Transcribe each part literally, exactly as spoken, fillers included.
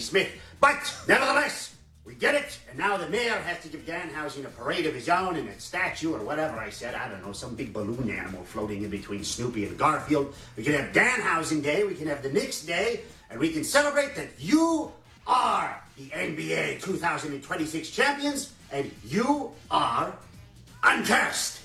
Smith. But, nevertheless, we get it, and now the mayor has to give Danhausen a parade of his own and a statue or whatever I said. I don't know, some big balloon animal floating in between Snoopy and Garfield. We can have Danhausen Day, we can have the Knicks Day, and we can celebrate that you are the N B A two thousand twenty-six champions, and you are uncursed.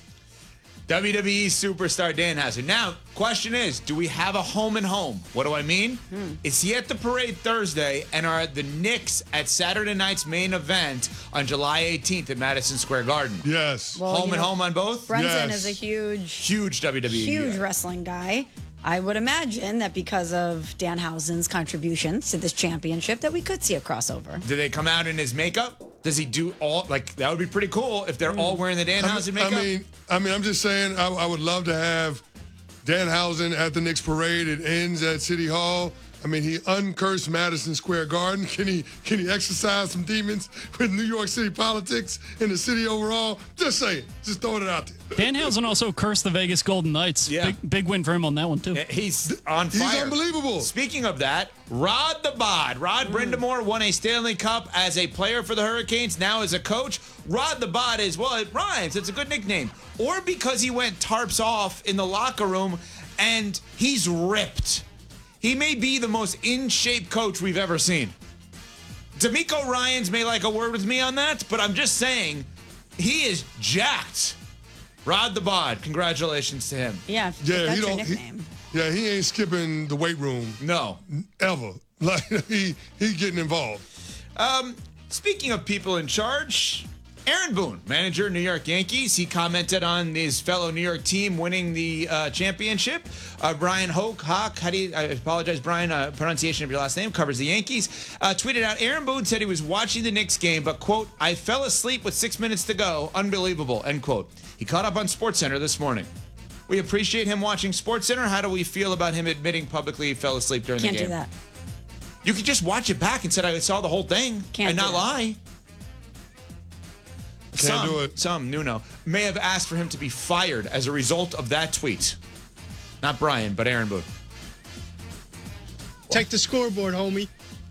W W E superstar Danhausen. Now, question is, do we have a home and home? What do I mean? Hmm. Is he at the parade Thursday, and are the Knicks at Saturday night's main event on July eighteenth at Madison Square Garden? Yes. Well, home and know, home on both? Brunson yes. is a huge, huge W W E, huge guy. wrestling guy. I would imagine that because of Danhausen's contributions to this championship, that we could see a crossover. Do they come out in his makeup? Does he do all, like, that would be pretty cool if they're mm. all wearing the Danhausen I mean, makeup? I mean, I mean, I'm just saying, I, I would love to have Danhausen at the Knicks parade. It ends at City Hall. I mean, he uncursed Madison Square Garden. Can he can he exercise some demons with New York City politics and the city overall? Just saying. Just throwing it out there. Danhausen also cursed the Vegas Golden Knights. Yeah. Big, big win for him on that one, too. He's on fire. He's unbelievable. Speaking of that, Rod the Bod. Rod mm. Brindamore won a Stanley Cup as a player for the Hurricanes, now as a coach. Rod the Bod is, well, it rhymes. It's a good nickname. Or because he went tarps off in the locker room and he's ripped. He may be the most in-shape coach we've ever seen. D'Amico Ryans may like a word with me on that, but I'm just saying he is jacked. Rod the Bod, congratulations to him. Yeah, yeah, that's he your don't, nickname. He, yeah, he ain't skipping the weight room. No. Ever. Like, he he getting involved. Um, speaking of people in charge, Aaron Boone, manager of New York Yankees, he commented on his fellow New York team winning the uh, championship. Uh, Brian Hoke, Hawk, how do you, I apologize, Brian, uh, pronunciation of your last name, covers the Yankees, uh, tweeted out, Aaron Boone said he was watching the Knicks game, but, quote, I fell asleep with six minutes to go. Unbelievable, end quote. He caught up on SportsCenter this morning. We appreciate him watching SportsCenter. How do we feel about him admitting publicly he fell asleep during Can't the game? do that. You could just watch it back and say, I saw the whole thing Can't and do not that. lie. Can't some, do it. Some, Nuno, may have asked for him to be fired as a result of that tweet. Not Brian, but Aaron Boone. Check the scoreboard, homie.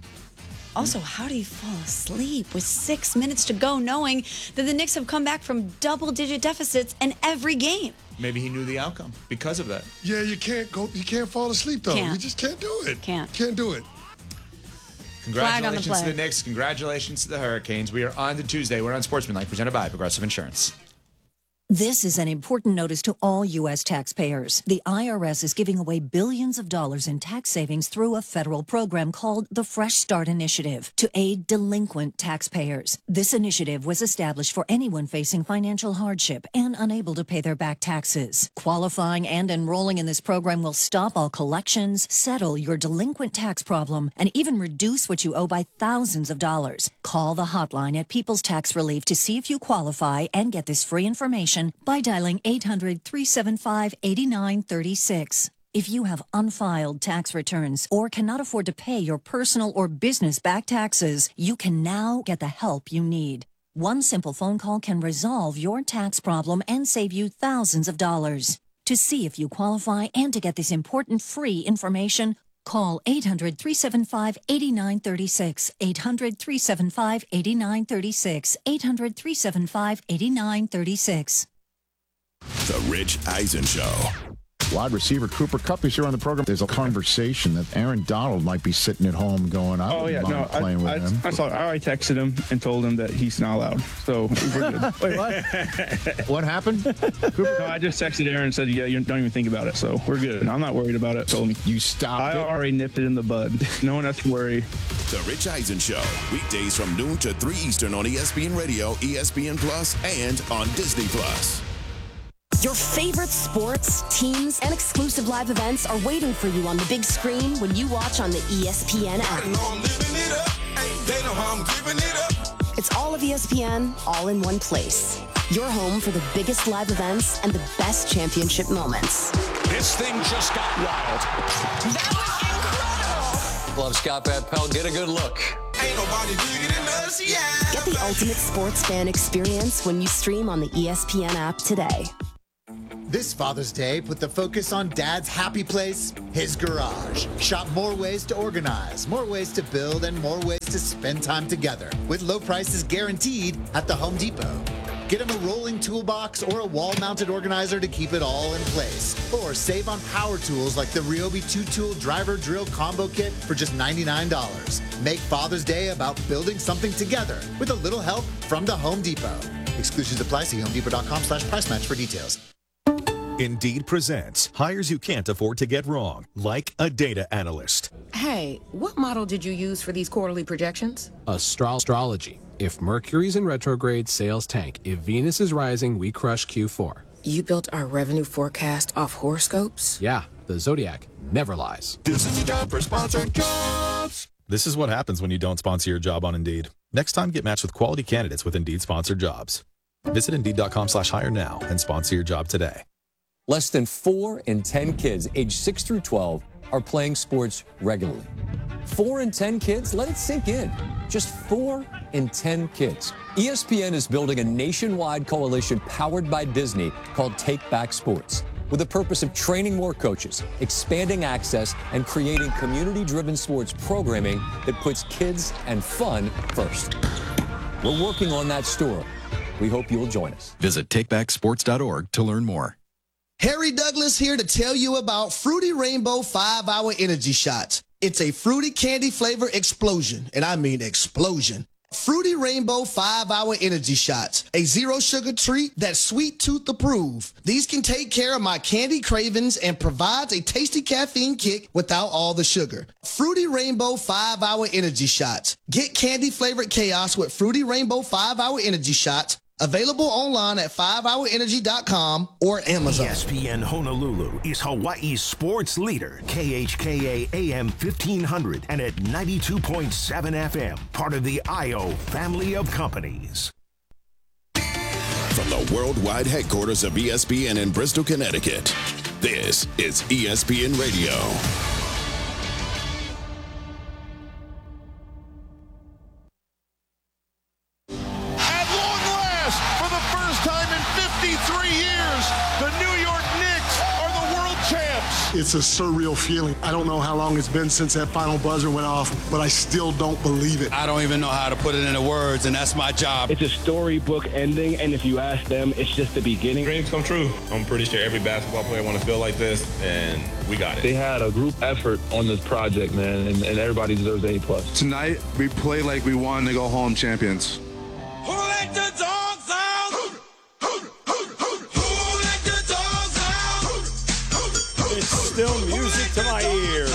Also, how do you fall asleep with six minutes to go knowing that the Knicks have come back from double-digit deficits in every game? Maybe he knew the outcome because of that. Yeah, you can't go. You can't fall asleep though. Can't. You just can't do it. Can't. Can't do it. Congratulations Flag on to the the play. Knicks. Congratulations to the Hurricanes. We are on to Tuesday. We're on Sportsmanlike, presented by Progressive Insurance. This is an important notice to all U S taxpayers. The I R S is giving away billions of dollars in tax savings through a federal program called the Fresh Start Initiative to aid delinquent taxpayers. This initiative was established for anyone facing financial hardship and unable to pay their back taxes. Qualifying and enrolling in this program will stop all collections, settle your delinquent tax problem, and even reduce what you owe by thousands of dollars. Call the hotline at People's Tax Relief to see if you qualify and get this free information by dialing eight hundred, three seven five, eight nine three six. If you have unfiled tax returns or cannot afford to pay your personal or business back taxes, you can now get the help you need. One simple phone call can resolve your tax problem and save you thousands of dollars. To see if you qualify and to get this important free information, call eight hundred, three seven five, eight nine three six, eight hundred, three seven five, eight nine three six, eight hundred, three seven five, eight nine three six. The Rich Eisen Show. Wide receiver Cooper Kupp is here on the program. There's a conversation that Aaron Donald might be sitting at home going, I oh, yeah, no, playing I, with I, him. I, saw, I already texted him and told him that he's not allowed. So we're good. Wait, what? What happened? Cooper? No, I just texted Aaron and said, yeah, you don't even think about it. So we're good. I'm not worried about it. Told me. You stopped I it? already nipped it in the bud. No one has to worry. The Rich Eisen Show. Weekdays from noon to three Eastern on E S P N Radio, E S P N Plus, and on Disney Plus. Your favorite sports, teams, and exclusive live events are waiting for you on the big screen when you watch on the E S P N app. It's all of E S P N, all in one place. Your home for the biggest live events and the best championship moments. This thing just got wild. That was incredible. Love Scott Van Pelt. Get a good look. Ain't nobody bigger than us, yeah. Get the ultimate sports fan experience when you stream on the E S P N app today. This Father's Day, put the focus on Dad's happy place, his garage. Shop more ways to organize, more ways to build, and more ways to spend time together with low prices guaranteed at the Home Depot. Get them a rolling toolbox or a wall-mounted organizer to keep it all in place. Or save on power tools like the Ryobi two-tool driver drill combo kit for just ninety-nine dollars. Make Father's Day about building something together with a little help from the Home Depot. Exclusions apply. See homedepot.com slash price match for details. Indeed presents hires you can't afford to get wrong, like a data analyst. Hey, what model did you use for these quarterly projections? Astro- astrology. If Mercury's in retrograde, sales tank. If Venus is rising, we crush Q four. You built our revenue forecast off horoscopes? Yeah, the Zodiac never lies. This is a job for sponsored jobs. This is what happens when you don't sponsor your job on Indeed. Next time, get matched with quality candidates with Indeed sponsored jobs. Visit Indeed.com slash hire now and sponsor your job today. Less than four in ten kids aged six through twelve are playing sports regularly. Four in ten kids? Let it sink in. Just four in ten kids. E S P N is building a nationwide coalition powered by Disney called Take Back Sports, with the purpose of training more coaches, expanding access, and creating community-driven sports programming that puts kids and fun first. We're working on that story. We hope you'll join us. Visit take back sports dot org to learn more. Harry Douglas here to tell you about Fruity Rainbow five hour Energy Shots. It's a fruity candy flavor explosion, and I mean explosion. Fruity Rainbow five hour Energy Shots, a zero sugar treat that's sweet tooth approved. These can take care of my candy cravings and provides a tasty caffeine kick without all the sugar. Fruity Rainbow five hour Energy Shots. Get candy flavored chaos with Fruity Rainbow five hour Energy Shots. Available online at five hour energy dot com or Amazon. E S P N Honolulu is Hawaii's sports leader. K H K A A M fifteen hundred and at ninety-two point seven F M. Part of the I O family of companies. From the worldwide headquarters of E S P N in Bristol, Connecticut, this is E S P N Radio. For the first time in fifty-three years, the New York Knicks are the world champs. It's a surreal feeling. I don't know how long it's been since that final buzzer went off, but I still don't believe it. I don't even know how to put it into words, and that's my job. It's a storybook ending, and if you ask them, it's just the beginning. Dreams come true. I'm pretty sure every basketball player want to feel like this, and we got it. They had a group effort on this project, man, and, and everybody deserves an A plus. Tonight, we play like we won to go home champions. Who let the dogs out? Who let the dogs out? It's still music to my ears.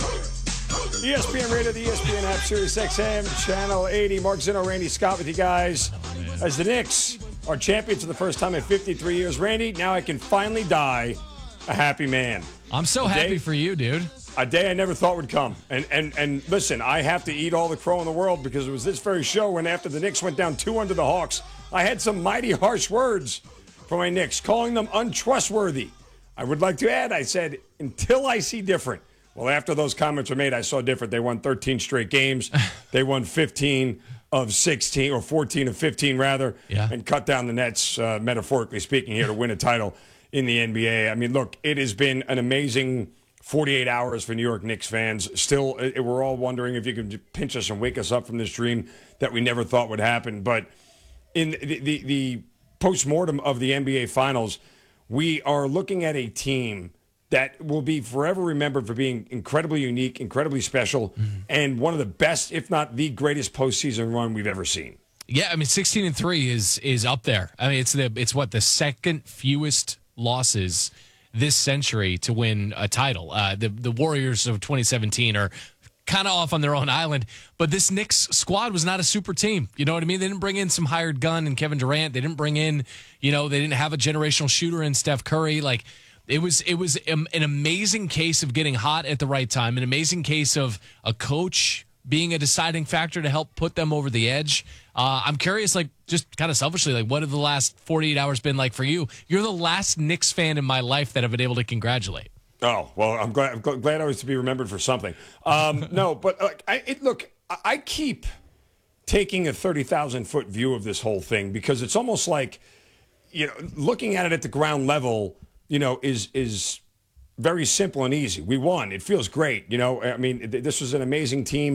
E S P N Radio, the E S P N app, Sirius X M, Channel eighty. Mark Zinno, Randy Scott with you guys. As the Knicks are champions for the first time in fifty-three years. Randy, now I can finally die a happy man. I'm so a happy day, for you, dude. A day I never thought would come. And, and, and listen, I have to eat all the crow in the world because it was this very show when after the Knicks went down two under the Hawks, I had some mighty harsh words for my Knicks, calling them untrustworthy. I would like to add, I said, until I see different. Well, after those comments were made, I saw different. They won thirteen straight games. They won fifteen of sixteen, or fourteen of fifteen, rather, yeah. and cut down the Nets, uh, metaphorically speaking, here to win a title in the N B A. I mean, look, it has been an amazing forty-eight hours for New York Knicks fans. Still, it, we're all wondering if you can pinch us and wake us up from this dream that we never thought would happen. But in the, the, the post-mortem of the N B A Finals, we are looking at a team that will be forever remembered for being incredibly unique, incredibly special, mm-hmm. and one of the best, if not the greatest postseason run we've ever seen. Yeah, I mean, sixteen and three is is up there. I mean, it's the it's what the second fewest losses this century to win a title. Uh, the the Warriors of twenty seventeen are kind of off on their own island, but this Knicks squad was not a super team. You know what I mean? They didn't bring in some hired gun and Kevin Durant. They didn't bring in, you know, they didn't have a generational shooter in Steph Curry. Like, it was it was an amazing case of getting hot at the right time, an amazing case of a coach being a deciding factor to help put them over the edge. Uh, I'm curious, like, just kind of selfishly, like, what have the last forty-eight hours been like for you? You're the last Knicks fan in my life that I've been able to congratulate. Oh, well, I'm glad I'm glad I was to be remembered for something. Um, no, but uh, I, it, look, I, I keep taking a thirty thousand foot view of this whole thing because it's almost like, you know, looking at it at the ground level, you know, is is very simple and easy. We won. It feels great. You know, I mean, this was an amazing team, and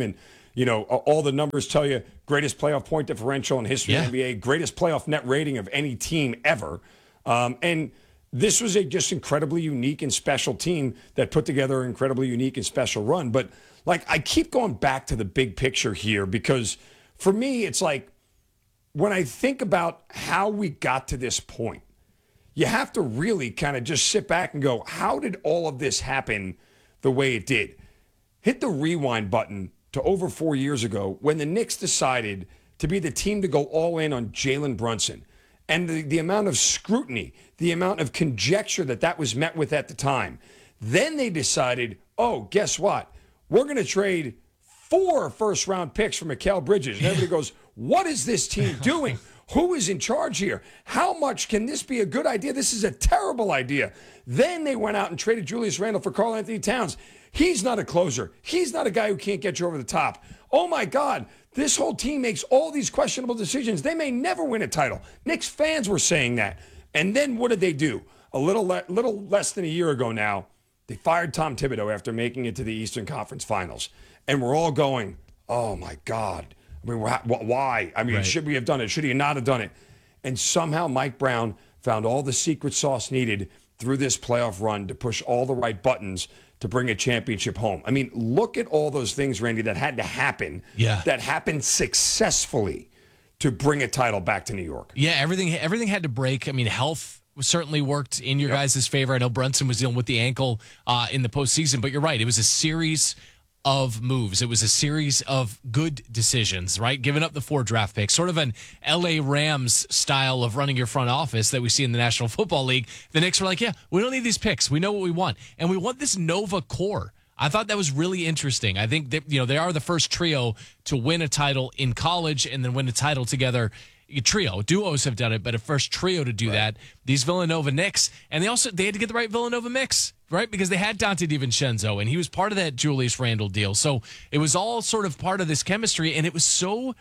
You know, all the numbers tell you greatest playoff point differential in history Yeah. of the N B A, greatest playoff net rating of any team ever. Um, and this was a just incredibly unique and special team that put together an incredibly unique and special run. But, like, I keep going back to the big picture here because for me, it's like when I think about how we got to this point, you have to really kind of just sit back and go, how did all of this happen the way it did? Hit the rewind button to over four years ago when the Knicks decided to be the team to go all in on Jalen Brunson. And the, the amount of scrutiny, the amount of conjecture that that was met with at the time. Then they decided, oh, guess what? We're going to trade four first-round picks for Mikal Bridges. And everybody goes, what is this team doing? Who is in charge here? How much can this be a good idea? This is a terrible idea. Then they went out and traded Julius Randle for Karl Anthony Towns. He's not a closer. He's not a guy who can't get you over the top. Oh, my God. This whole team makes all these questionable decisions. They may never win a title. Knicks fans were saying that. And then what did they do? A little, le- little less than a year ago now, they fired Tom Thibodeau after making it to the Eastern Conference Finals. And we're all going, oh, my God. I mean, why? I mean, Right. should we have done it? Should he not have done it? And somehow Mike Brown found all the secret sauce needed through this playoff run to push all the right buttons to bring a championship home. I mean, look at all those things, Randy, that had to happen, Yeah. that happened successfully to bring a title back to New York. Yeah, everything everything had to break. I mean, health certainly worked in your guys' favor. I know Brunson was dealing with the ankle uh, in the postseason, but you're right. It was a series of moves. It was a series of good decisions, right? Giving up the four draft picks, sort of an L A Rams style of running your front office that we see in the National Football League. The Knicks were like, yeah, we don't need these picks. We know what we want. And we want this Nova core. I thought that was really interesting. I think that, you know, they are the first trio to win a title in college and then win a title together. Trio duos have done it, but a first trio to do right. that. These Villanova Knicks, and they also they had to get the right Villanova mix, right? Because they had Dante DiVincenzo, and he was part of that Julius Randle deal. So it was all sort of part of this chemistry, and it was so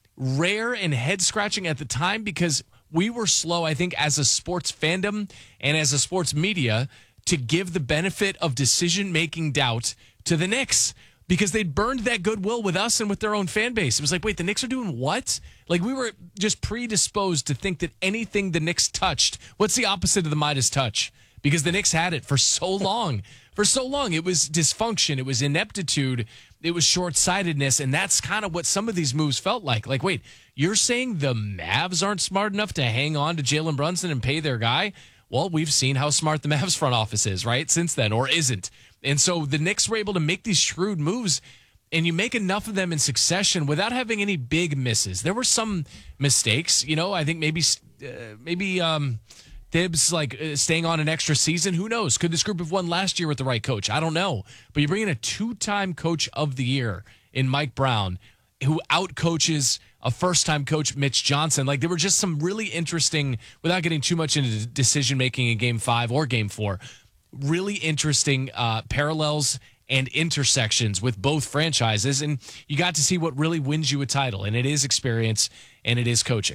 rare and head scratching at the time because we were slow, I think, as a sports fandom and as a sports media to give the benefit of decision making doubt to the Knicks. Because they'd burned that goodwill with us and with their own fan base. It was like, wait, the Knicks are doing what? Like, we were just predisposed to think that anything the Knicks touched, what's the opposite of the Midas touch? Because the Knicks had it for so long. For so long, it was dysfunction. It was ineptitude. It was short-sightedness. And that's kind of what some of these moves felt like. Like, wait, you're saying the Mavs aren't smart enough to hang on to Jalen Brunson and pay their guy? Well, we've seen how smart the Mavs front office is, right, since then, or isn't. And so the Knicks were able to make these shrewd moves, and you make enough of them in succession without having any big misses. There were some mistakes, you know. I think maybe uh, maybe um, Thibs like uh, staying on an extra season. Who knows? Could this group have won last year with the right coach? I don't know. But you bring in a two-time coach of the year in Mike Brown, who outcoaches a first-time coach, Mitch Johnson. Like, there were just some really interesting, without getting too much into decision-making in Game five or Game four, really interesting uh, parallels and intersections with both franchises, and you got to see what really wins you a title, and it is experience, and it is coaching.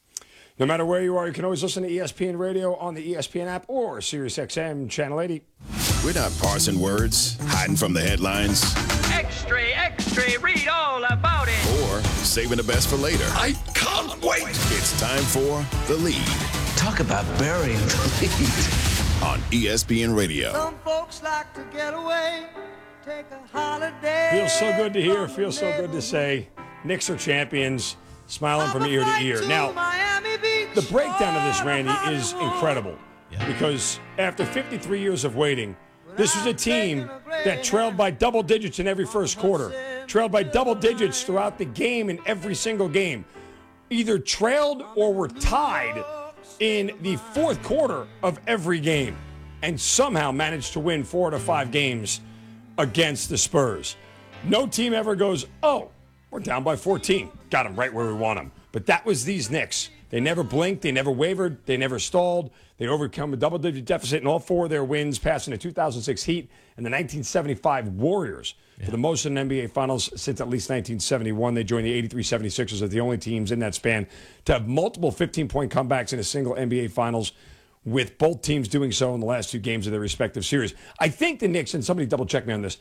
No matter where you are, you can always listen to E S P N Radio on the E S P N app or Sirius X M Channel eighty. We're not parsing words, hiding from the headlines. Extra, extra, read all about it. Or saving the best for later. I can't wait. It's time for The Lead. Talk about burying the lead. On E S P N Radio. Some folks like to get away, take a holiday. Feels so good to hear, feels so good to say. Knicks are champions, smiling from ear to ear. Now, the breakdown of this, Randy, is incredible. Yeah. Because after fifty-three years of waiting, this was a team that trailed by double digits in every first quarter, trailed by double digits throughout the game in every single game, either trailed or were tied in the fourth quarter of every game, and somehow managed to win four to five games against the Spurs. No team ever goes, oh, we're down by fourteen. Got them right where we want them. But that was these Knicks. They never blinked. They never wavered. They never stalled. They overcome a double-digit deficit in all four of their wins, passing the two thousand six Heat and the nineteen seventy-five Warriors yeah. for the most in N B A Finals since at least nineteen seventy-one. They joined the eighty-three seventy-sixers as the only teams in that span to have multiple fifteen-point comebacks in a single N B A Finals, with both teams doing so in the last two games of their respective series. I think the Knicks, and somebody double-check me on this,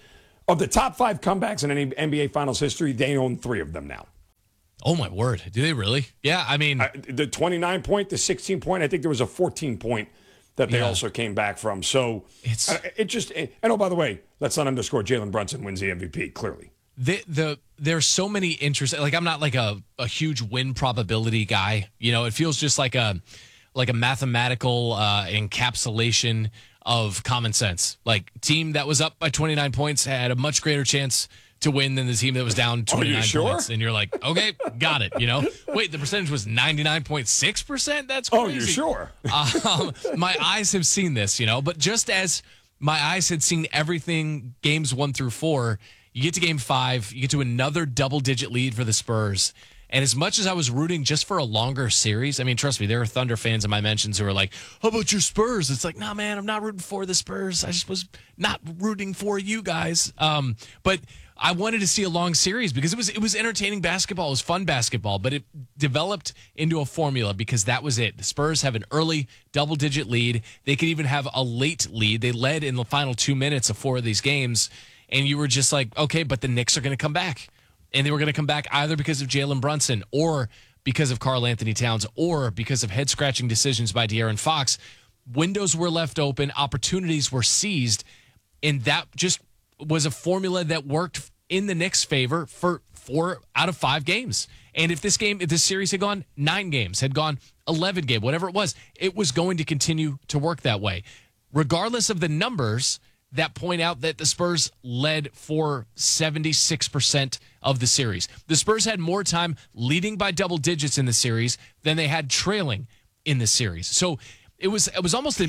Of the top five comebacks in any N B A Finals history, they own three of them now. Oh, my word. Do they really? Yeah, I mean. Uh, the twenty-nine point, the sixteen point, I think there was a fourteen point that they Yeah. also came back from. So It's uh, it just, and oh, by the way, let's not underscore Jalen Brunson wins the M V P, clearly. The, the there's so many interesting. Like, I'm not like a, a huge win probability guy. You know, it feels just like a like a mathematical uh, encapsulation of common sense. Like, team that was up by twenty-nine points had a much greater chance to win than the team that was down twenty-nine Are you sure? points. And you're like, okay, got it. You know, wait, the percentage was ninety-nine point six percent. That's crazy. Oh, you're sure? um, my eyes have seen this, you know, but just as my eyes had seen everything games one through four, you get to game five, you get to another double digit lead for the Spurs. And as much as I was rooting just for a longer series, I mean, trust me, there are Thunder fans in my mentions who are like, how about your Spurs? It's like, nah, man, I'm not rooting for the Spurs. I just was not rooting for you guys. Um, but I wanted to see a long series because it was it was entertaining basketball. It was fun basketball, but it developed into a formula because that was it. The Spurs have an early double-digit lead. They could even have a late lead. They led in the final two minutes of four of these games, and you were just like, okay, but the Knicks are going to come back. And they were going to come back either because of Jalen Brunson or because of Karl Anthony Towns or because of head-scratching decisions by De'Aaron Fox. Windows were left open. Opportunities were seized. And that just was a formula that worked in the Knicks' favor for four out of five games. And if this game, if this series had gone nine games, had gone eleven games, whatever it was, it was going to continue to work that way. Regardless of the numbers that point out that the Spurs led for seventy-six percent of the series. The Spurs had more time leading by double digits in the series than they had trailing in the series. So it was it was almost a,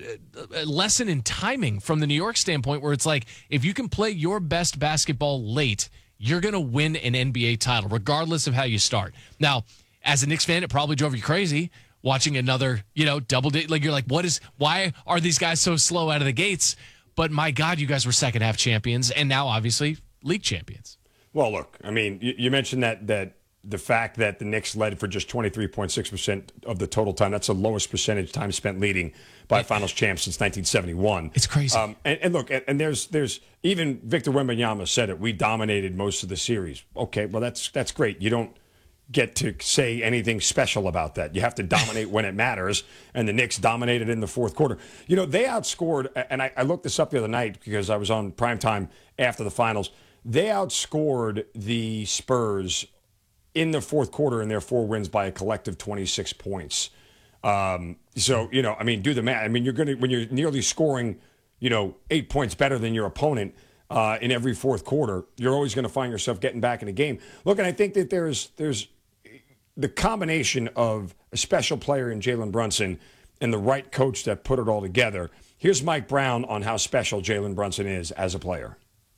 a, a lesson in timing from the New York standpoint, where it's like, if you can play your best basketball late, you're going to win an N B A title, regardless of how you start. Now, as a Knicks fan, it probably drove you crazy watching another, you know, double digit. Like, you're like, what is, why are these guys so slow out of the gates? But my God, you guys were second half champions, and now obviously league champions. Well, look, I mean, you, you mentioned that that the fact that the Knicks led for just twenty-three point six percent of the total time. That's the lowest percentage time spent leading by a finals champ since nineteen seventy-one. It's crazy. Um, and, and look, and, and there's there's even Victor Wembanyama said it. We dominated most of the series. Okay, well that's that's great. You don't get to say anything special about that. You have to dominate when it matters, and the Knicks dominated in the fourth quarter. You know, they outscored, and I, I looked this up the other night because I was on primetime after the finals. They outscored the Spurs in the fourth quarter in their four wins by a collective twenty-six points. Um, so, you know, I mean, do the math. I mean, you're going to, when you're nearly scoring, you know, eight points better than your opponent uh, in every fourth quarter, you're always going to find yourself getting back in the game. Look, and I think that there's, there's, the combination of a special player in Jalen Brunson and the right coach that put it all together. Here's Mike Brown on how special Jalen Brunson is as a player.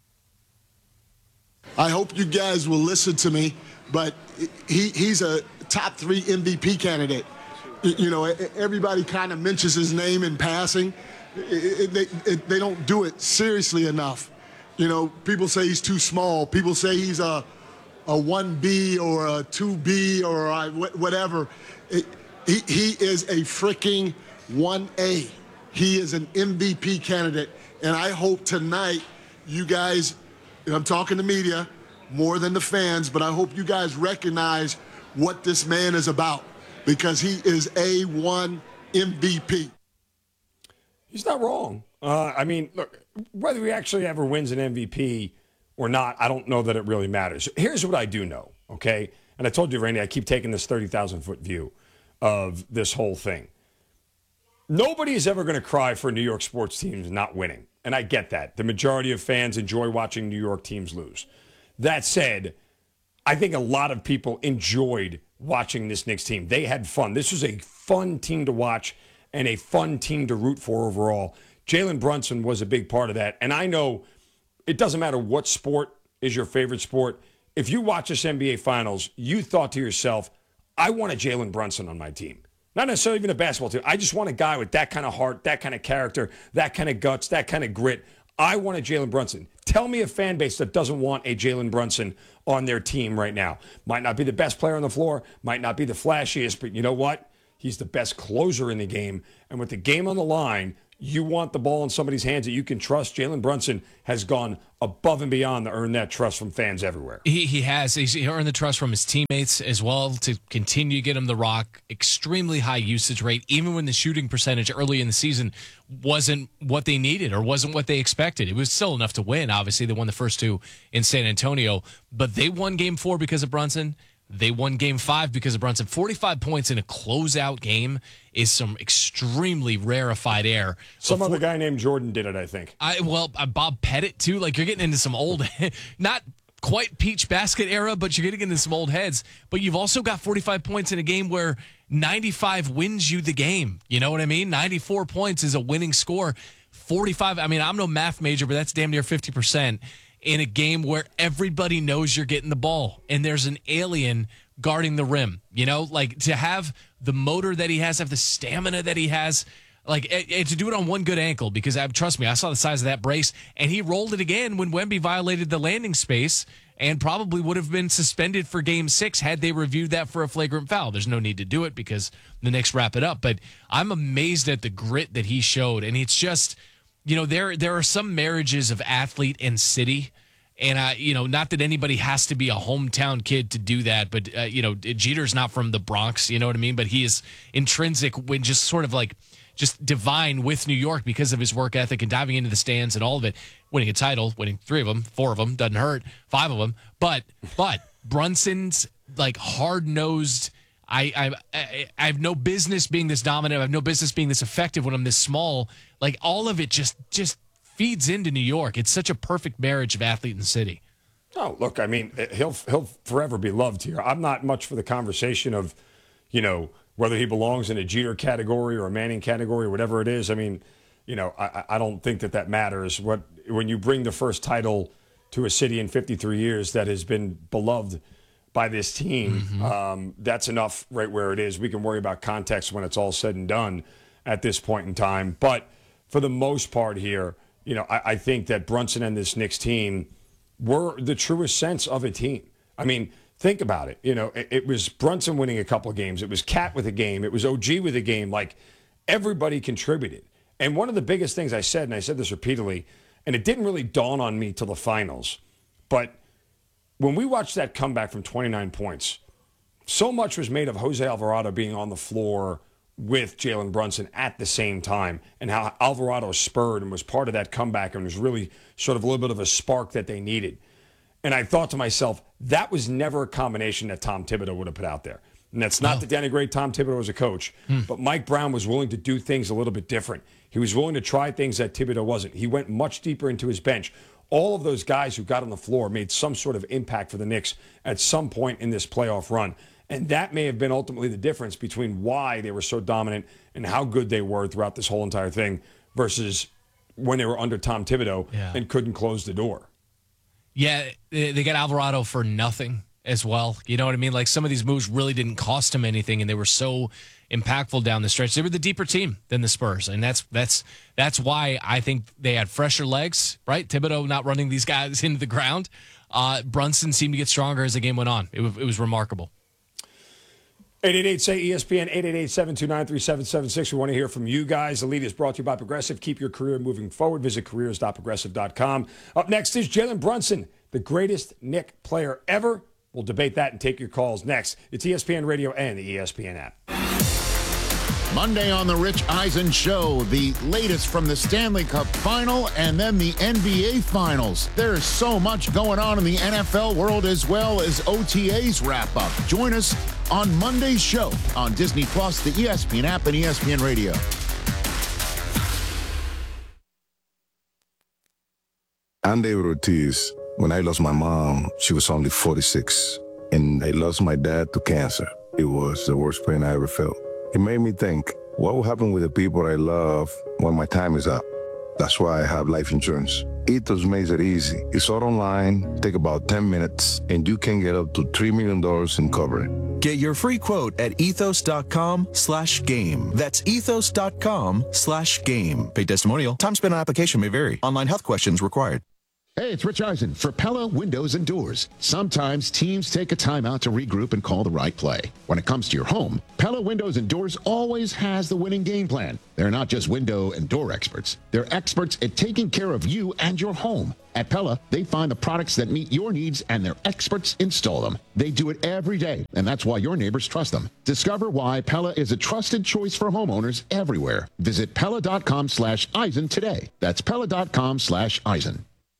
I hope you guys will listen to me, but he, he's a top three M V P candidate. You know, everybody kind of mentions his name in passing. It, it, they, it, they don't do it seriously enough. You know, people say he's too small. People say he's a a one B or a two B or a whatever. It, he, he is a freaking one A. He is an M V P candidate. And I hope tonight you guys, and I'm talking to media more than the fans, but I hope you guys recognize what this man is about, because he is A one M V P. He's not wrong. Uh, I mean, look, whether he actually ever wins an M V P or not, I don't know that it really matters. Here's what I do know, okay? And I told you, Randy, I keep taking this thirty thousand foot view of this whole thing. Nobody is ever going to cry for New York sports teams not winning. And I get that. The majority of fans enjoy watching New York teams lose. That said, I think a lot of people enjoyed watching this Knicks team. They had fun. This was a fun team to watch and a fun team to root for overall. Jalen Brunson was a big part of that. And I know it doesn't matter what sport is your favorite sport. If you watch this N B A Finals, you thought to yourself, I want a Jalen Brunson on my team. Not necessarily even a basketball team. I just want a guy with that kind of heart, that kind of character, that kind of guts, that kind of grit. I want a Jalen Brunson. Tell me a fan base that doesn't want a Jalen Brunson on their team right now. Might not be the best player on the floor, might not be the flashiest, but you know what? He's the best closer in the game. And with the game on the line, you want the ball in somebody's hands that you can trust. Jalen Brunson has gone above and beyond to earn that trust from fans everywhere. He he has. He's he earned the trust from his teammates as well to continue to get him the rock. Extremely high usage rate, even when the shooting percentage early in the season wasn't what they needed or wasn't what they expected. It was still enough to win. Obviously, they won the first two in San Antonio, but they won game four because of Brunson. They won game five because of Brunson. forty-five points in a closeout game is some extremely rarefied air. Some Before, other guy named Jordan did it, I think. I Well, uh, Bob Pettit, too. Like, you're getting into some old, not quite Peach Basket era, but you're getting into some old heads. But you've also got forty-five points in a game where ninety-five wins you the game. You know what I mean? ninety-four points is a winning score. forty-five, I mean, I'm no math major, but that's damn near fifty percent. In a game where everybody knows you're getting the ball and there's an alien guarding the rim, you know, like to have the motor that he has, have the stamina that he has, like and, and to do it on one good ankle, because I, trust me, I saw the size of that brace and he rolled it again when Wemby violated the landing space and probably would have been suspended for game six had they reviewed that for a flagrant foul. There's no need to do it because the Knicks wrap it up, but I'm amazed at the grit that he showed. And it's just, you know, there there are some marriages of athlete and city, and uh, you know, not that anybody has to be a hometown kid to do that, but uh, you know, Jeter's not from the Bronx, you know what I mean? But he is intrinsic when just sort of like just divine with New York because of his work ethic and diving into the stands and all of it, winning a title, winning three of them, four of them doesn't hurt, five of them, but but Brunson's like hard nosed. I, I I I have no business being this dominant. I have no business being this effective when I'm this small. Like all of it just just feeds into New York. It's such a perfect marriage of athlete and city. Oh, look, I mean, he'll he'll forever be loved here. I'm not much for the conversation of, you know, whether he belongs in a Jeter category or a Manning category or whatever it is. I mean, you know, I, I don't think that that matters. What when you bring the first title to a city in fifty-three years that has been beloved by this team, mm-hmm. um, that's enough right where it is. We can worry about context when it's all said and done at this point in time. But for the most part here, you know, I, I think that Brunson and this Knicks team were the truest sense of a team. I mean, think about it. You know, it, it was Brunson winning a couple of games. It was Cat with a game. It was O G with a game. Like, everybody contributed. And one of the biggest things I said, and I said this repeatedly, and it didn't really dawn on me till the finals, but when we watched that comeback from twenty-nine points, so much was made of Jose Alvarado being on the floor with Jalen Brunson at the same time, and how Alvarado spurred and was part of that comeback and was really sort of a little bit of a spark that they needed. And I thought to myself, that was never a combination that Tom Thibodeau would have put out there. And that's not to denigrate Tom Thibodeau as a coach, hmm. but Mike Brown was willing to do things a little bit different. He was willing to try things that Thibodeau wasn't. He went much deeper into his bench. All of those guys who got on the floor made some sort of impact for the Knicks at some point in this playoff run. And that may have been ultimately the difference between why they were so dominant and how good they were throughout this whole entire thing versus when they were under Tom Thibodeau yeah. and couldn't close the door. Yeah, they got Alvarado for nothing as well. You know what I mean? Like, some of these moves really didn't cost him anything, and they were so impactful down the stretch. They were the deeper team than the Spurs, and that's that's that's why I think they had fresher legs, right? Thibodeau not running these guys into the ground. Uh, Brunson seemed to get stronger as the game went on. It, it was remarkable. eight eight eight, say E S P N, eight eight eight, seven two nine, three seven seven six. We want to hear from you guys. The lead is brought to you by Progressive. Keep your career moving forward. Visit careers dot progressive dot com. Up next is Jalen Brunson, the greatest Knick player ever. We'll debate that and take your calls next. It's E S P N Radio and the E S P N app. Monday on the Rich Eisen Show, the latest from the Stanley Cup Final and then the N B A Finals. There's so much going on in the N F L world as well as O T As wrap up. Join us on Monday's show on Disney Plus, the E S P N app, and E S P N Radio. I'm David Ortiz. When I lost my mom, she was only forty-six, and I lost my dad to cancer. It was the worst pain I ever felt. It made me think, what will happen with the people I love when my time is up? That's why I have life insurance. Ethos makes it easy. It's all online, take about ten minutes, and you can get up to three million dollars in coverage. Get your free quote at ethos.com slash game. That's ethos.com slash game. Paid testimonial. Time spent on application may vary. Online health questions required. Hey, it's Rich Eisen for Pella Windows and Doors. Sometimes teams take a timeout to regroup and call the right play. When it comes to your home, Pella Windows and Doors always has the winning game plan. They're not just window and door experts. They're experts at taking care of you and your home. At Pella, they find the products that meet your needs and their experts install them. They do it every day, and that's why your neighbors trust them. Discover why Pella is a trusted choice for homeowners everywhere. Visit Pella.com slash Eisen today. That's Pella.com slash Eisen.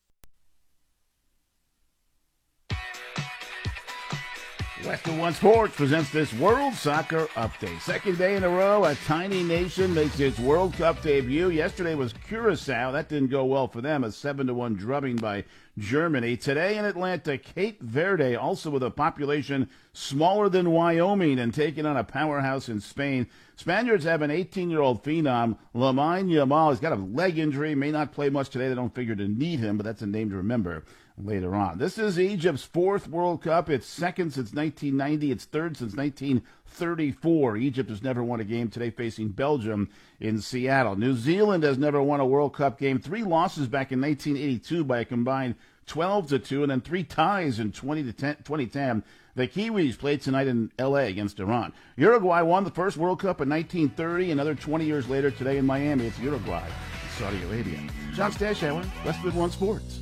Western One Sports presents this World Soccer Update. Second day in a row, a tiny nation makes its World Cup debut. Yesterday was Curacao. That didn't go well for them, a seven to one drubbing by Germany. Today in Atlanta, Cape Verde, also with a population smaller than Wyoming and taking on a powerhouse in Spain. Spaniards have an eighteen-year-old phenom, Lamine Yamal. He's got a leg injury, may not play much today. They don't figure to need him, but that's a name to remember later on. This is Egypt's fourth World Cup. It's second since nineteen ninety. It's third since nineteen thirty-four. Egypt has never won a game, today facing Belgium in Seattle. New Zealand has never won a World Cup game. Three losses back in nineteen eighty-two by a combined twelve to two, and then three ties in twenty ten. The Kiwis played tonight in L A against Iran. Uruguay won the first World Cup in nineteen thirty. Another twenty years later today in Miami, it's Uruguay, Saudi Arabia. John Stashauer, Westwood One Sports.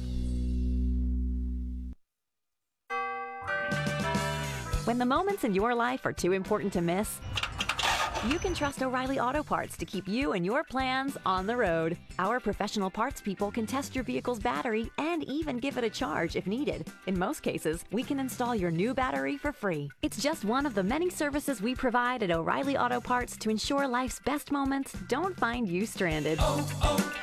When the moments in your life are too important to miss, you can trust O'Reilly Auto Parts to keep you and your plans on the road. Our professional parts people can test your vehicle's battery and even give it a charge if needed. In most cases, we can install your new battery for free. It's just one of the many services we provide at O'Reilly Auto Parts to ensure life's best moments don't find you stranded. Oh,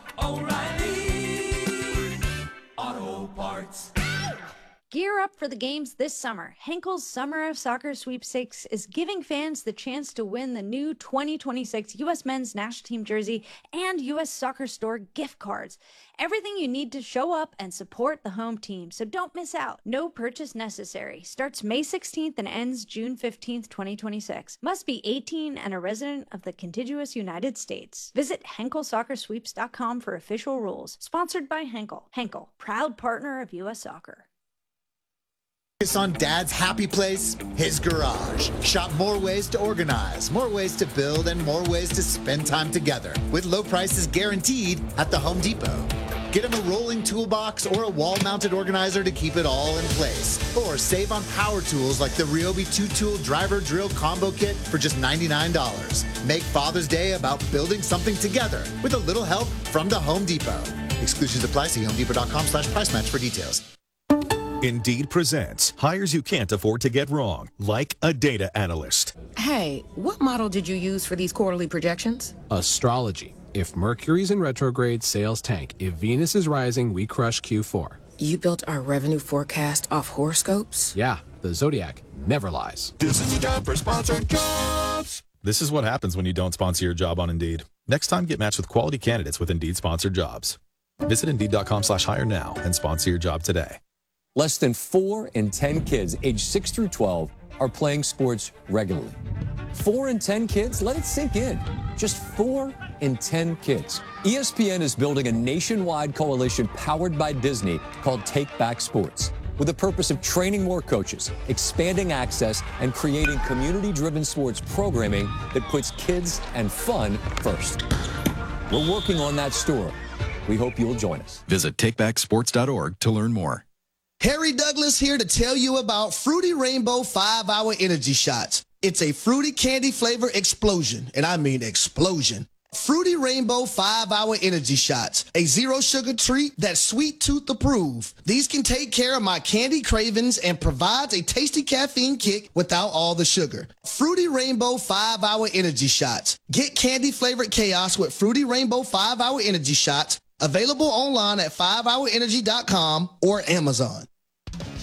oh, oh, O'Reilly Auto Parts. Gear up for the games this summer. Henkel's Summer of Soccer Sweepstakes is giving fans the chance to win the new twenty twenty-six U S Men's National Team jersey and U S Soccer Store gift cards. Everything you need to show up and support the home team, so don't miss out. No purchase necessary. Starts May sixteenth and ends June fifteenth, twenty twenty-six. Must be eighteen and a resident of the contiguous United States. Visit Henkel Soccer Sweeps dot com for official rules. Sponsored by Henkel. Henkel, proud partner of U S Soccer. Focus on Dad's happy place, his garage. Shop more ways to organize, more ways to build, and more ways to spend time together with low prices guaranteed at the Home Depot. Get him a rolling toolbox or a wall-mounted organizer to keep it all in place. Or save on power tools like the Ryobi two-tool driver drill combo kit for just ninety-nine dollars. Make Father's Day about building something together with a little help from the Home Depot. Exclusions apply. See home depot dot com slash price match for details. Indeed presents hires you can't afford to get wrong, like a data analyst. Hey, what model did you use for these quarterly projections? Astrology. If Mercury's in retrograde, sales tank. If Venus is rising, we crush Q four. You built our revenue forecast off horoscopes? Yeah, the Zodiac never lies. This is a job for sponsored jobs. This is what happens when you don't sponsor your job on Indeed. Next time, get matched with quality candidates with Indeed sponsored jobs. Visit Indeed dot com slash hire now and sponsor your job today. Less than four in ten kids aged six through twelve are playing sports regularly. Four in ten kids? Let it sink in. Just four in ten kids. E S P N is building a nationwide coalition powered by Disney called Take Back Sports, with the purpose of training more coaches, expanding access, and creating community-driven sports programming that puts kids and fun first. We're working on that story. We hope you'll join us. Visit take back sports dot org to learn more. Harry Douglas here to tell you about Fruity Rainbow five hour Energy Shots. It's a fruity candy flavor explosion, and I mean explosion. Fruity Rainbow five hour Energy Shots, a zero sugar treat that's sweet tooth approved. These can take care of my candy cravings and provides a tasty caffeine kick without all the sugar. Fruity Rainbow five hour Energy Shots. Get candy flavored chaos with Fruity Rainbow five hour Energy Shots. Available online at five hour energy dot com or Amazon.